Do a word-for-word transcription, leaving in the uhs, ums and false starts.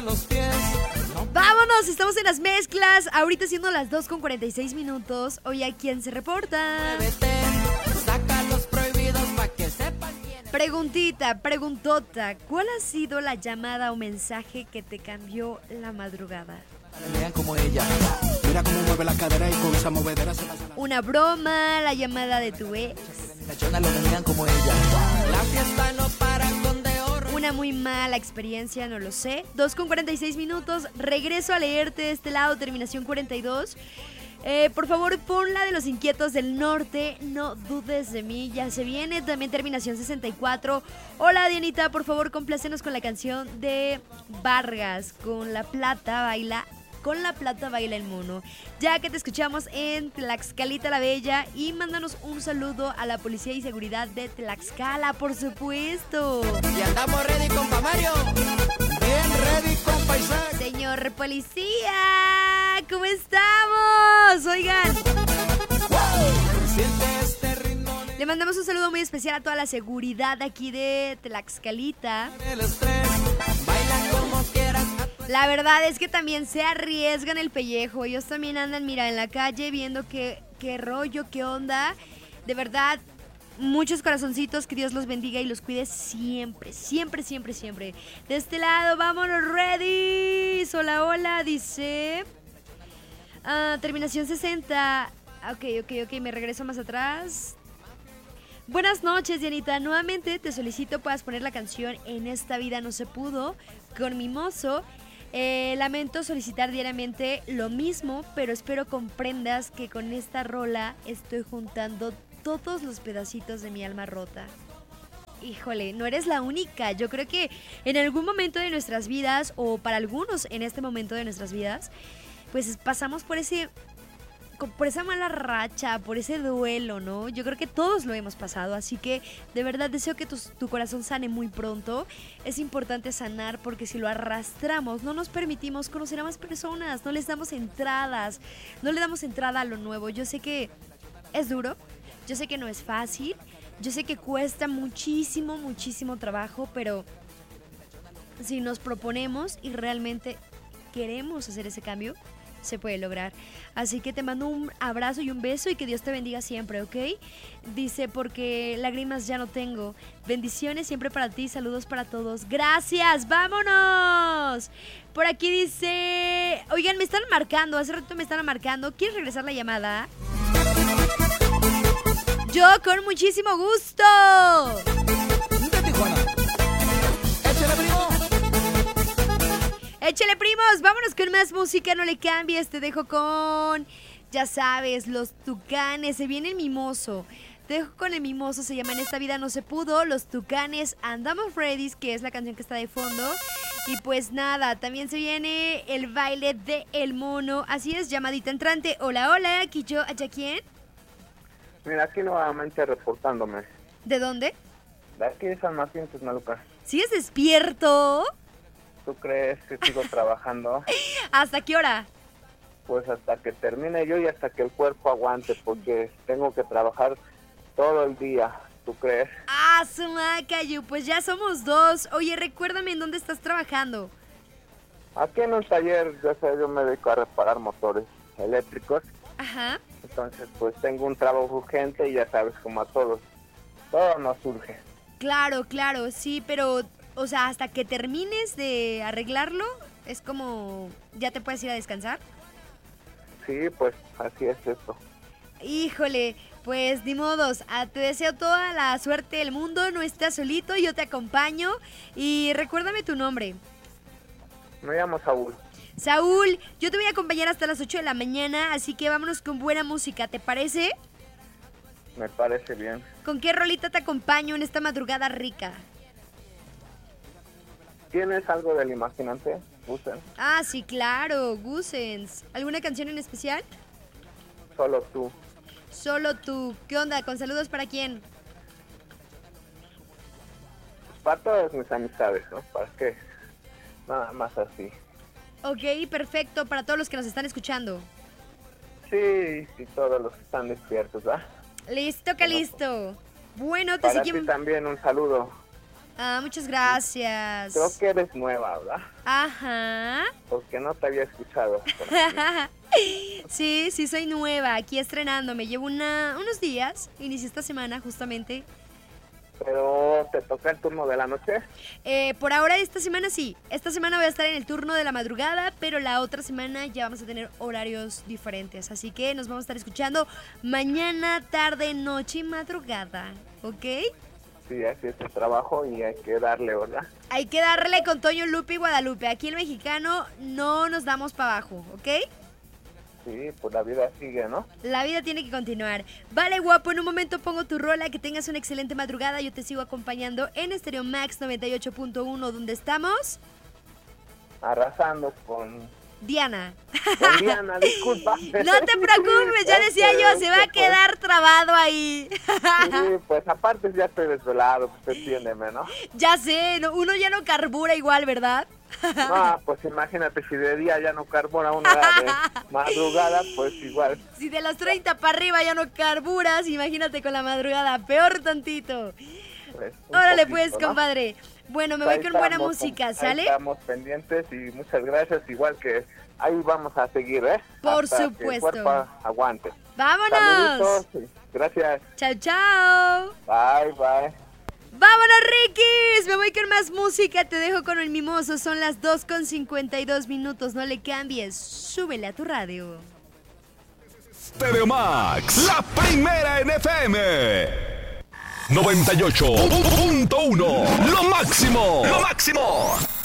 Los pies. Vámonos, estamos en las mezclas. Ahorita siendo las dos con cuarenta y seis minutos. Hoy hay quien se reporta. Muévete, saca los prohibidos pa' que sepan quién es. Preguntita, preguntota. ¿Cuál ha sido la llamada o mensaje que te cambió la madrugada? Vean como ella. Mira cómo mueve la cadera y con esa movedera se pasa la... Una broma, la llamada de tu ex. La chona lo vean como ella. La fiesta no para con de oro. Una muy mala experiencia, no lo sé. dos con cuarenta y seis minutos. Regreso a leerte de este lado, terminación cuarenta y dos. Eh, por favor, pon la de los inquietos del norte. No dudes de mí, ya se viene. También terminación sesenta y cuatro. Hola, Dianita, por favor, complácenos con la canción de Vargas. Con la plata baila. Con la plata baila el mono. Ya que te escuchamos en Tlaxcalita la Bella. Y mándanos un saludo a la policía y seguridad de Tlaxcala, por supuesto. Y andamos ready, compa Mario. Bien ready, compa Isaac. Señor policía, ¿cómo estamos? Oigan, Siente este ritmo le mandamos un saludo muy especial a toda la seguridad de aquí de Tlaxcalita. del estrés. Bailan como quieras. La verdad es que también se arriesgan el pellejo. Ellos también andan, mira, en la calle viendo qué, qué rollo, qué onda. De verdad, muchos corazoncitos, que Dios los bendiga y los cuide siempre, siempre, siempre, siempre. De este lado, vámonos, ready. Hola, hola, dice... Ah, terminación sesenta. Ok, ok, ok, me regreso más atrás. Buenas noches, Dianita. Nuevamente te solicito puedas poner la canción En esta vida no se pudo con Mimoso. Eh, lamento solicitar diariamente lo mismo, pero espero comprendas que con esta rola estoy juntando todos los pedacitos de mi alma rota. Híjole, no eres la única. Yo creo que en algún momento de nuestras vidas, o para algunos en este momento de nuestras vidas, pues pasamos por ese... por esa mala racha, por ese duelo, ¿no? Yo creo que todos lo hemos pasado, así que de verdad deseo que tu, tu corazón sane muy pronto. Es importante sanar porque si lo arrastramos, no nos permitimos conocer a más personas, no les damos entradas, no le damos entrada a lo nuevo. Yo sé que es duro, yo sé que no es fácil, yo sé que cuesta muchísimo, muchísimo trabajo, pero si nos proponemos y realmente queremos hacer ese cambio, se puede lograr. Así que te mando un abrazo y un beso y que Dios te bendiga siempre, ¿ok? Dice, porque lágrimas ya no tengo. Bendiciones siempre para ti, saludos para todos. Gracias, vámonos. Por aquí dice, oigan, me están marcando, hace rato me están marcando. ¿Quieres regresar la llamada? Yo con muchísimo gusto. De Tijuana. Échale, primo. Échale, primos, vámonos con más música, no le cambies, te dejo con, ya sabes, Los Tucanes, se viene el Mimoso, te dejo con el Mimoso, se llama En esta vida no se pudo, Los Tucanes, Andamos Ready, que es la canción que está de fondo, y pues nada, también se viene el baile de El Mono, así es, llamadita entrante, hola, hola, aquí yo, ¿allá quién? Mira, aquí nuevamente reportándome. ¿De dónde? De aquí de San Martín, Texmelucan. ¿Sigues despierto? ¿Tú crees que sigo trabajando? ¿Hasta qué hora? Pues hasta que termine yo y hasta que el cuerpo aguante, porque tengo que trabajar todo el día. ¿Tú crees? Ah, su macayo, pues ya somos dos. Oye, recuérdame en dónde estás trabajando. Aquí en un taller, ya sé, yo me dedico a reparar motores eléctricos. Ajá. Entonces, pues tengo un trabajo urgente y ya sabes, como a todos, todo nos surge. Claro, claro, sí, pero, o sea, hasta que termines de arreglarlo, es como, ¿ya te puedes ir a descansar? Sí, pues así es esto. Híjole, pues ni modos, ah, te deseo toda la suerte del mundo, no estás solito, yo te acompaño y recuérdame tu nombre. Me llamo Saúl. Saúl, yo te voy a acompañar hasta las ocho de la mañana, así que vámonos con buena música, ¿te parece? Me parece bien. ¿Con qué rolita te acompaño en esta madrugada rica? ¿Tienes algo del imaginante, Gusen? Ah, sí, claro, Gusens. ¿Alguna canción en especial? Solo tú. Solo tú. ¿Qué onda? ¿Con saludos para quién? Para todas mis amistades, ¿no? ¿Para qué? Nada más así. Ok, perfecto. Para todos los que nos están escuchando. Sí, sí, todos los que están despiertos, ¿ah? Listo, que listo. Bueno, te Para ti seguimos. también un saludo. Ah, muchas gracias. Creo que eres nueva, ¿verdad? Ajá. Porque no te había escuchado. Sí, sí, soy nueva, aquí estrenándome. Llevo una, unos días, inicié esta semana justamente. Pero, ¿te toca el turno de la noche? Eh, por ahora esta semana sí. Esta semana voy a estar en el turno de la madrugada, pero la otra semana ya vamos a tener horarios diferentes. Así que nos vamos a estar escuchando mañana, tarde, noche y madrugada. ¿Ok? Sí, así es el trabajo y hay que darle, ¿verdad? Hay que darle con Toño, Lupe y Guadalupe. Aquí el mexicano no nos damos para abajo, ¿ok? Sí, pues la vida sigue, ¿no? La vida tiene que continuar. Vale, guapo, en un momento pongo tu rola, que tengas una excelente madrugada. Yo te sigo acompañando en Stereo Max noventa y ocho punto uno, donde estamos. Arrasando con... Diana. Con Diana, disculpa. No te preocupes, ya decía yo, se va a quedar trabado ahí. Sí, pues aparte ya estoy desvelado, pues entiéndeme, ¿no? Ya sé, no, uno ya no carbura igual, ¿verdad? No, pues imagínate, si de día ya no carbura una hora de madrugada, pues igual. Si de los treinta para arriba ya no carburas, imagínate con la madrugada, peor tantito. Pues, Órale poquito, pues, ¿no? compadre. Bueno, me voy Ahí con buena estamos, música, ahí ¿sale? Estamos pendientes y muchas gracias, igual que ahí vamos a seguir, ¿eh? Por Hasta supuesto. Que el cuerpo aguante. ¡Vámonos! Saluditos, y gracias. Chao, chao. Bye, bye. ¡Vámonos, Rikis! Me voy con más música, te dejo con el mimoso. Son las dos con cincuenta y dos minutos, no le cambies. Súbele a tu radio. Stereo Max, la primera en F M. noventa y ocho punto uno, lo máximo, lo máximo.